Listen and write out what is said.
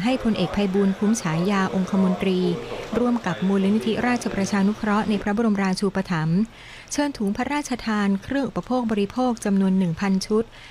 ให้พลเอกไพบูลย์คุ้มฉายาองคมนตรีร่วมกับมูลนิธิราชประชานุเคราะห์ในพระบรมราชูปถัมภ์เชิญถุงพระราชทานเครื่องอุปโภคบริโภคจำนวน 1,000 ชุด